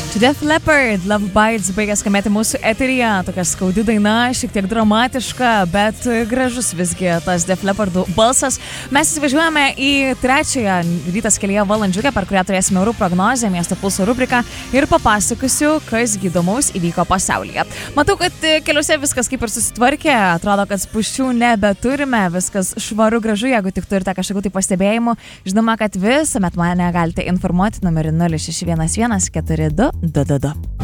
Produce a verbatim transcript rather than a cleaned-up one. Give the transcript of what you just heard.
Def Leppard, Love Bites baigė skambėti mūsų eteryje, tokia skaudi daina, šiek tiek dramatiška, bet gražus visgi tas Def Leppardų balsas. Mes įsivažiuojame į trečiąją rytas kelyje valandžiukę, per kurią turėsime orų prognozę, miesto pulso rubriką ir papasakosiu, kas įdomaus įvyko pasaulyje. Matau, kad keliuose viskas kaip ir susitvarkė, atrodo, kad spūsčių nebeturime, viskas švaru gražu, jeigu tik turite kažkokių tai pastebėjimų. Žinoma, kad visuomet mane galite informuoti numeriu nulis šeši vienas vienas keturi du du du du.